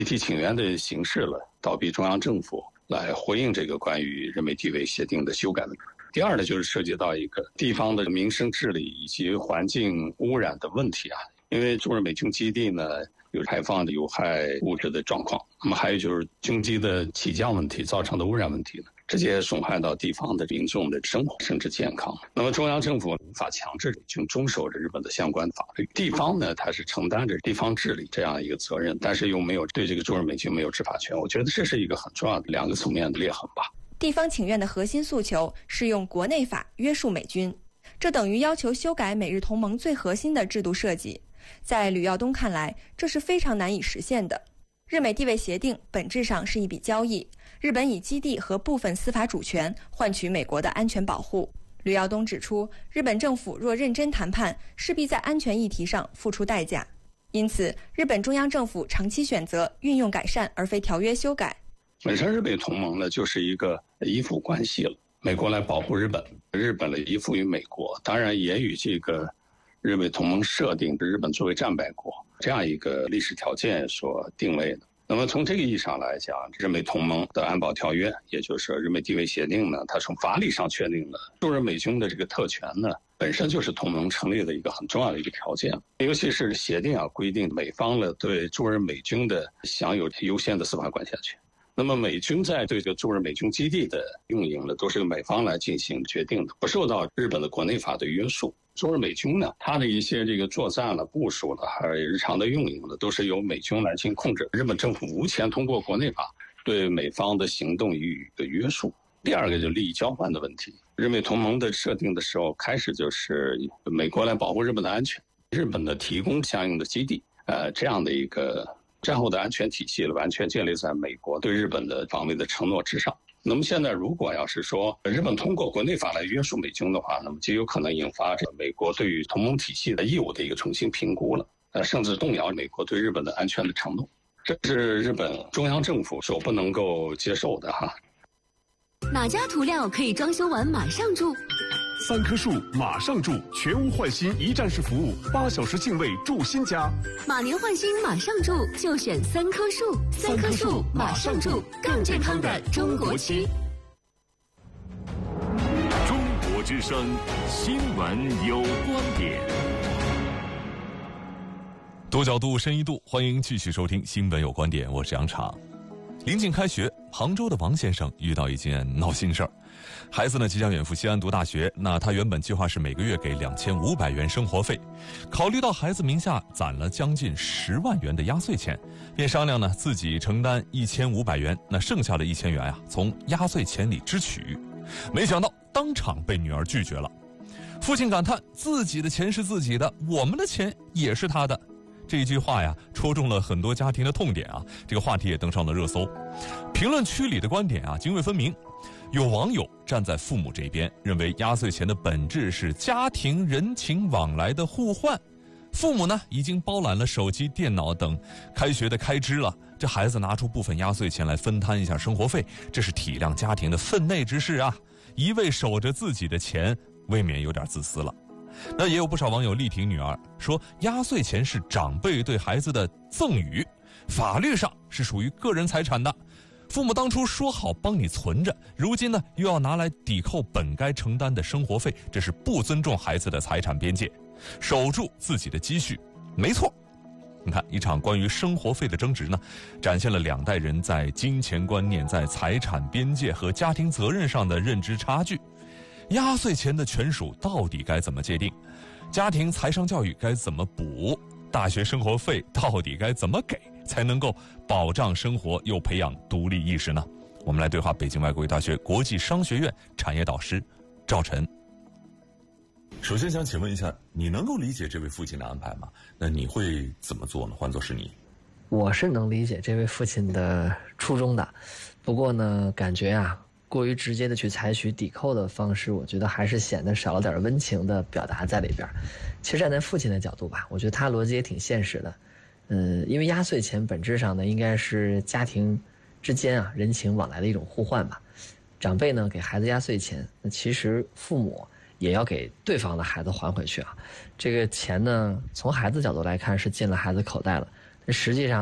集体请愿的形式了，倒逼中央政府来回应这个关于日美地位协定的修改问题。第二呢，就是涉及到一个地方的民生治理以及环境污染的问题啊。因为驻日美军基地呢有排放的有害物质的状况，那么还有就是军机的起降问题造成的污染问题呢，直接损害到地方的民众的生活甚至健康。那么中央政府无法强制美军遵守着日本的相关法律，地方呢它是承担着地方治理这样一个责任，但是又没有对这个驻日美军没有执法权。我觉得这是一个很重要的两个层面的裂痕吧。 地方请愿的核心诉求是用国内法约束美军，这等于要求修改美日同盟最核心的制度设计。在吕耀东看来，这是非常难以实现的。日美地位协定本质上是一笔交易，日本以基地和部分司法主权换取美国的安全保护。吕耀东指出，日本政府若认真谈判，势必在安全议题上付出代价。因此，日本中央政府长期选择运用改善而非条约修改。 本身日美同盟呢就是一个依附关系了，美国来保护日本，日本来依附于美国，当然也与这个日美同盟设定日本作为战败国这样一个历史条件所定位的。那么从这个意义上来讲，日美同盟的安保条约，也就是日美地位协定呢，它从法理上确定了驻日美军的这个特权呢，本身就是同盟成立的一个很重要的一个条件。尤其是协定规定美方呢对驻日美军的享有优先的司法管辖权。那么美军在对这个驻日美军基地的运营呢，都是由美方来进行决定的，不受到日本的国内法的约束。驻日美军呢，它的一些这个作战了、部署了，还有日常的运营呢，都是由美军来进行控制。日本政府无权通过国内法对美方的行动予以约束。第二个就是利益交换的问题。日美同盟的设定的时候，开始就是美国来保护日本的安全，日本的提供相应的基地，这样的一个战后的安全体系完全建立在美国对日本的防卫的承诺之上。那么现在如果要是说日本通过国内法来约束美军的话，那么就有可能引发这美国对于同盟体系的义务的一个重新评估了，甚至动摇美国对日本的安全的承诺，这是日本中央政府所不能够接受的哈。 哪家涂料可以装修完马上住 ？3棵树马上住，全屋换新一站式服务，8小时净位住新家。 马年换新马上住，就选3棵树。3棵树马上住，更健康的中国区。 中国之声，新闻有观点。 多角度，深一度，欢迎继续收听《新闻有观点》，我是杨昶。临近开学，杭州的王先生遇到一件闹心事儿。孩子呢即将远赴西安读大学，那他原本计划是每个月给2500元生活费，考虑到孩子名下攒了将近10万元的压岁钱，便商量呢自己承担1500元，那剩下的1000元啊从压岁钱里支取。没想到当场被女儿拒绝了。父亲感叹自己的钱是自己的，我们的钱也是他的。这一句话呀，戳中了很多家庭的痛点啊，这个话题也登上了热搜。评论区里的观点啊，泾渭分明。有网友站在父母这边，认为压岁钱的本质是家庭人情往来的互换。父母呢，已经包揽了手机、电脑等开学的开支了，这孩子拿出部分压岁钱来分摊一下生活费，这是体谅家庭的分内之事啊。一味守着自己的钱，未免有点自私了。那也有不少网友力挺女儿，说压岁钱是长辈对孩子的赠与，法律上是属于个人财产的。父母当初说好帮你存着，如今呢又要拿来抵扣本该承担的生活费，这是不尊重孩子的财产边界，守住自己的积蓄，没错。你看，一场关于生活费的争执呢，展现了2代人在金钱观念、在财产边界和家庭责任上的认知差距。压岁钱的权属到底该怎么界定？家庭财商教育该怎么补？大学生活费到底该怎么给，才能够保障生活又培养独立意识呢？我们来对话北京外国语大学国际商学院产业导师赵晨。 首先想请问一下，你能够理解这位父亲的安排吗？那你会怎么做呢？换作是你。 我是能理解这位父亲的初衷的，不过呢，感觉过于直接的去采取抵扣的方式，我觉得还是显得少了点温情的表达在里边。其实站在父亲的角度吧，我觉得他逻辑也挺现实的。因为压岁钱本质上呢，应该是家庭之间人情往来的一种互换吧。长辈呢给孩子压岁钱，那其实父母也要给对方的孩子还回去啊。这个钱呢，从孩子角度来看是进了孩子口袋了，但实际上呢，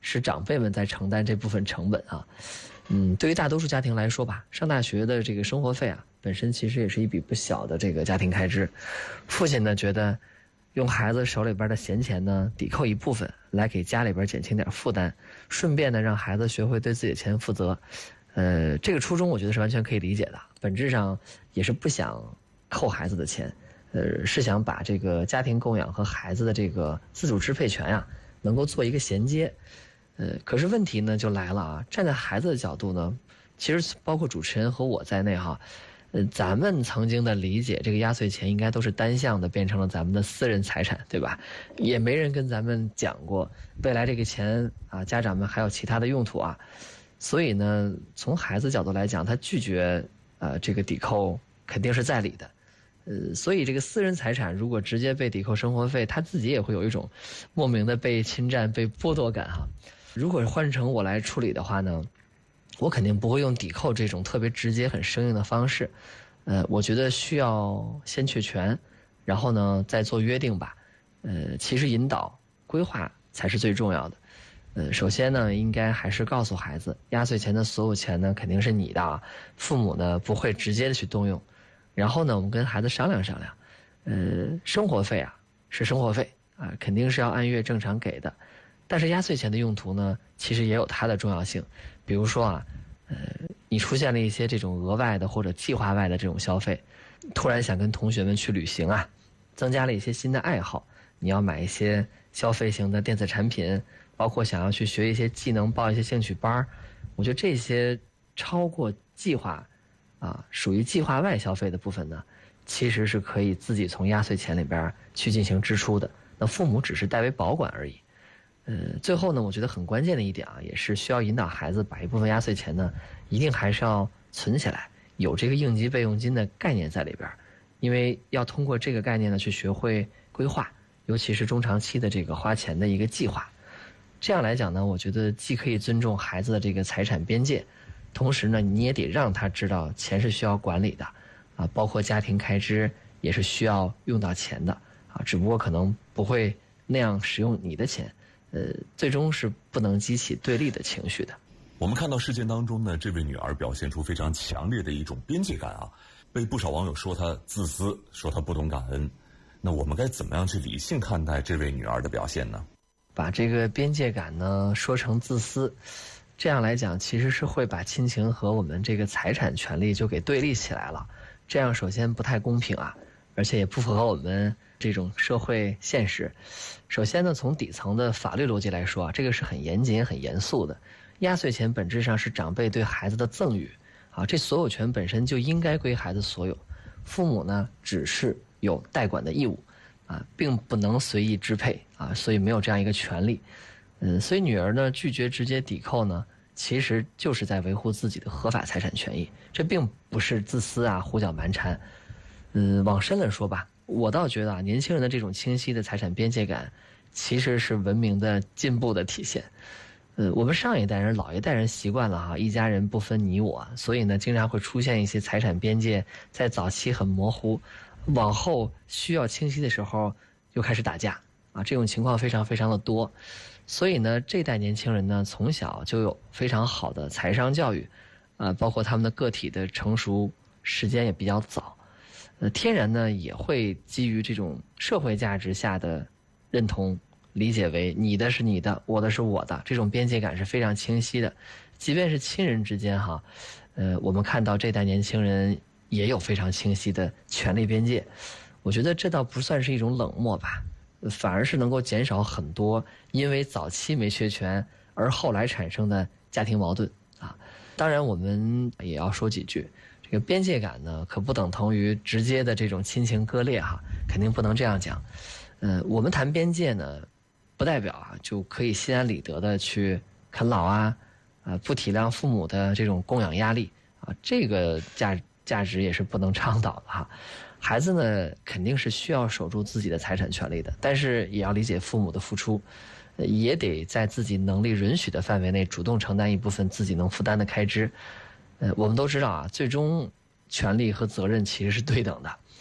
是长辈们在承担这部分成本啊。对于大多数家庭来说吧，上大学的这个生活费啊，本身其实也是一笔不小的这个家庭开支。父亲呢觉得用孩子手里边的闲钱呢抵扣一部分，来给家里边减轻点负担，顺便呢让孩子学会对自己的钱负责。这个初衷我觉得是完全可以理解的，本质上也是不想扣孩子的钱，是想把这个家庭供养和孩子的这个自主支配权啊，能够做一个衔接。可是问题呢就来了啊，站在孩子的角度呢，其实包括主持人和我在内哈，咱们曾经的理解，这个压岁钱应该都是单向的变成了咱们的私人财产，对吧？也没人跟咱们讲过未来这个钱啊，家长们还有其他的用途啊。所以呢，从孩子角度来讲，他拒绝这个抵扣肯定是在理的。所以这个私人财产如果直接被抵扣生活费，他自己也会有一种莫名的被侵占、被剥夺感哈。如果换成我来处理的话呢，我肯定不会用抵扣这种特别直接、很生硬的方式。我觉得需要先确权，然后呢再做约定吧。其实引导、规划才是最重要的。首先呢，应该还是告诉孩子，压岁钱的所有钱呢肯定是你的啊，父母呢不会直接的去动用。然后呢，我们跟孩子商量商量，生活费啊是生活费啊，肯定是要按月正常给的。但是压岁钱的用途呢，其实也有它的重要性。比如说啊，你出现了一些这种额外的或者计划外的这种消费，突然想跟同学们去旅行啊，增加了一些新的爱好，你要买一些消费型的电子产品，包括想要去学一些技能、报一些兴趣班，我觉得这些超过计划啊，属于计划外消费的部分呢，其实是可以自己从压岁钱里边去进行支出的。那父母只是代为保管而已。最后呢，我觉得很关键的一点啊，也是需要引导孩子把一部分压岁钱呢，一定还是要存起来，有这个应急备用金的概念在里边，因为要通过这个概念呢去学会规划，尤其是中长期的这个花钱的一个计划。这样来讲呢，我觉得既可以尊重孩子的这个财产边界，同时呢，你也得让他知道钱是需要管理的啊，包括家庭开支也是需要用到钱的啊，只不过可能不会那样使用你的钱。最终是不能激起对立的情绪的。 我们看到事件当中呢，这位女儿表现出非常强烈的一种边界感啊，被不少网友说她自私，说她不懂感恩。那我们该怎么样去理性看待这位女儿的表现呢？ 把这个边界感呢说成自私，这样来讲其实是会把亲情和我们这个财产权利就给对立起来了。这样首先不太公平啊，而且也不符合我们这种社会现实。首先呢，从底层的法律逻辑来说啊，这个是很严谨、很严肃的。压岁钱本质上是长辈对孩子的赠与啊，这所有权本身就应该归孩子所有，父母呢只是有代管的义务啊，并不能随意支配啊，所以没有这样一个权利。所以女儿呢拒绝直接抵扣呢，其实就是在维护自己的合法财产权益，这并不是自私啊、胡搅蛮缠。往深了说吧，我倒觉得啊，年轻人的这种清晰的财产边界感，其实是文明的进步的体现。我们上一代人、老一代人习惯了哈，一家人不分你我，所以呢，经常会出现一些财产边界在早期很模糊，往后需要清晰的时候又开始打架啊，这种情况非常非常的多。所以呢，这代年轻人呢，从小就有非常好的财商教育，包括他们的个体的成熟时间也比较早。天然呢也会基于这种社会价值下的认同，理解为你的是你的，我的是我的，这种边界感是非常清晰的。即便是亲人之间哈，我们看到这代年轻人也有非常清晰的权利边界。我觉得这倒不算是一种冷漠吧，反而是能够减少很多因为早期没确权而后来产生的家庭矛盾啊。当然我们也要说几句，这个边界感呢，可不等同于直接的这种亲情割裂哈，肯定不能这样讲。我们谈边界呢，不代表啊就可以心安理得的去啃老啊，不体谅父母的这种供养压力啊，这个价值也是不能倡导的哈。孩子呢，肯定是需要守住自己的财产权利的，但是也要理解父母的付出，也得在自己能力允许的范围内主动承担一部分自己能负担的开支。我们都知道啊，最终权利和责任其实是对等的。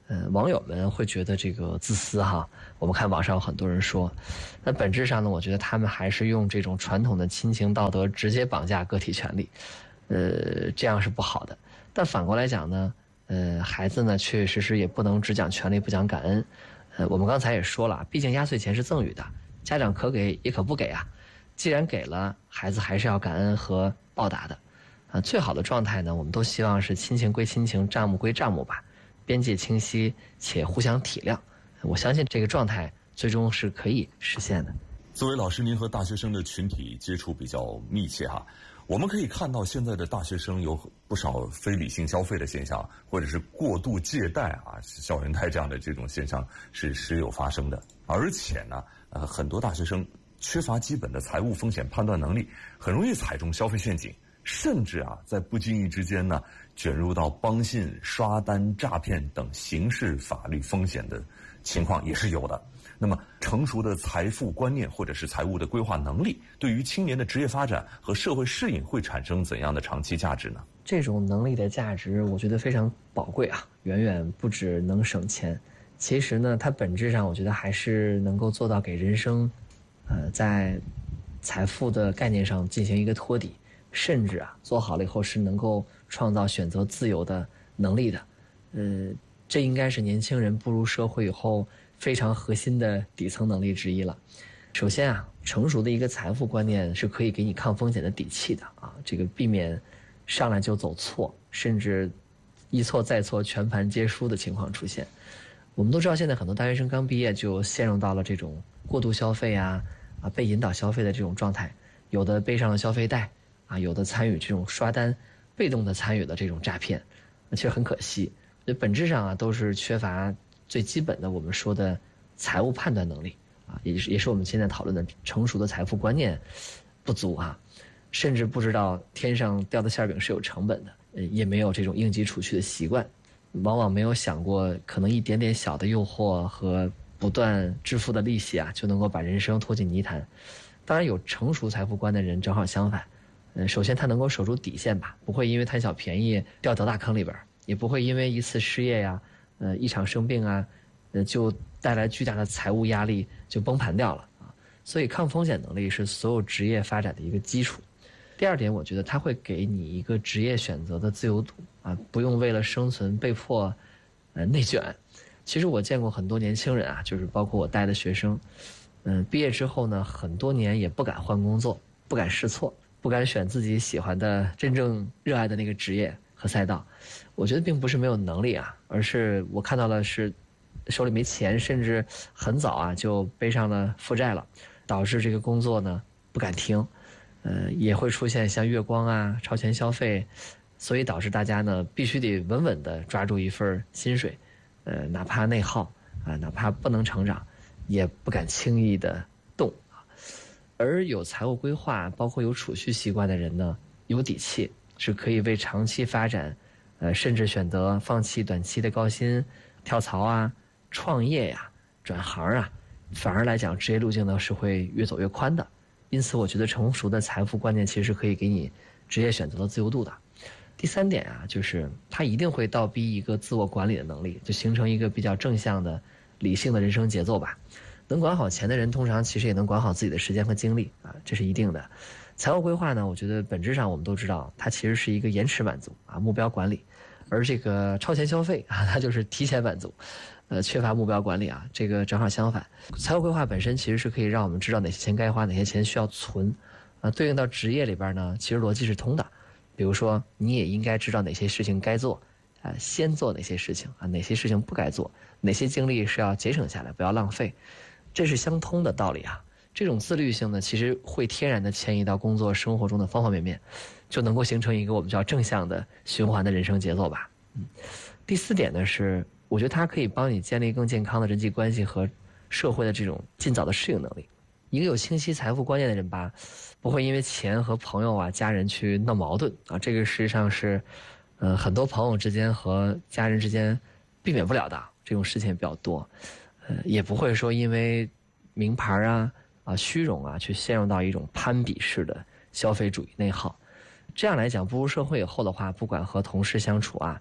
网友们会觉得这个自私哈，我们看网上有很多人说，那本质上呢，我觉得他们还是用这种传统的亲情道德直接绑架个体权利，这样是不好的。但反过来讲呢，孩子呢确实也不能只讲权利不讲感恩。我们刚才也说了，毕竟压岁钱是赠与的，家长可给也可不给啊。既然给了，孩子还是要感恩和报答的。最好的状态呢，我们都希望是亲情归亲情，账目归账目吧。边界清晰且互相体谅，我相信这个状态最终是可以实现的。 作为老师，您和大学生的群体接触比较密切哈，我们可以看到现在的大学生有不少非理性消费的现象，或者是过度借贷啊、校园贷这样的这种现象是时有发生的。而且呢，很多大学生缺乏基本的财务风险判断能力，很容易踩中消费陷阱，甚至在不经意之间呢，卷入到帮信、刷单、诈骗等刑事法律风险的情况也是有的。那么，成熟的财富观念或者是财务的规划能力，对于青年的职业发展和社会适应会产生怎样的长期价值呢？ 这种能力的价值，我觉得非常宝贵啊，远远不止能省钱。其实呢，它本质上我觉得还是能够做到给人生，在财富的概念上进行一个托底。甚至做好了以后是能够创造选择自由的能力的，这应该是年轻人步入社会以后非常核心的底层能力之一了。首先成熟的一个财富观念是可以给你抗风险的底气的这个避免上来就走错，甚至一错再错全盘皆输的情况出现。我们都知道现在很多大学生刚毕业就陷入到了这种过度消费被引导消费的这种状态，有的背上了消费贷有的参与这种刷单，被动的参与了这种诈骗，其实很可惜。本质上都是缺乏最基本的我们说的财务判断能力也是我们现在讨论的成熟的财富观念不足甚至不知道天上掉的馅饼是有成本的，也没有这种应急储蓄的习惯，往往没有想过可能一点点小的诱惑和不断支付的利息就能够把人生拖进泥潭。当然，有成熟财富观的人正好相反。首先他能够守住底线吧，不会因为贪小便宜掉大坑里边，也不会因为一次失业一场生病就带来巨大的财务压力就崩盘掉了所以抗风险能力是所有职业发展的一个基础。第二点，我觉得它会给你一个职业选择的自由度不用为了生存被迫内卷。其实我见过很多年轻人就是包括我带的学生，毕业之后呢，很多年也不敢换工作，不敢试错，不敢选自己喜欢的真正热爱的那个职业和赛道。我觉得并不是没有能力而是我看到了是手里没钱，甚至很早就背上了负债了，导致这个工作呢不敢停，也会出现像月光超前消费，所以导致大家呢必须得稳稳地抓住一份薪水，哪怕内耗哪怕不能成长，也不敢轻易的动。而有财务规划包括有储蓄习惯的人呢，有底气，是可以为长期发展甚至选择放弃短期的高薪跳槽创业转行反而来讲职业路径呢是会越走越宽的。因此我觉得成熟的财富观念其实是可以给你职业选择的自由度的。第三点就是它一定会倒逼一个自我管理的能力，就形成一个比较正向的理性的人生节奏吧。能管好钱的人通常其实也能管好自己的时间和精力这是一定的。财务规划呢，我觉得本质上我们都知道它其实是一个延迟满足目标管理，而这个超前消费它就是提前满足，缺乏目标管理这个正好相反。财务规划本身其实是可以让我们知道哪些钱该花，哪些钱需要存对应到职业里边呢，其实逻辑是通的。比如说你也应该知道哪些事情该做先做哪些事情哪些事情不该做，哪些精力是要节省下来不要浪费，这是相通的道理这种自律性呢，其实会天然的迁移到工作生活中的方方面面，就能够形成一个我们叫正向的循环的人生节奏吧。第四点呢是，我觉得它可以帮你建立更健康的人际关系和社会的这种尽早的适应能力。一个有清晰财富观念的人吧，不会因为钱和朋友家人去闹矛盾这个实际上是很多朋友之间和家人之间避免不了的，这种事情也比较多。也不会说因为名牌虚荣去陷入到一种攀比式的消费主义内耗。这样来讲，步入社会以后的话，不管和同事相处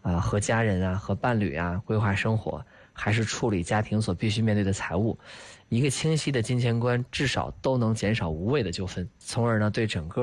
和家人啊、和伴侣啊规划生活，还是处理家庭所必须面对的财务，一个清晰的金钱观至少都能减少无谓的纠纷，从而呢对整个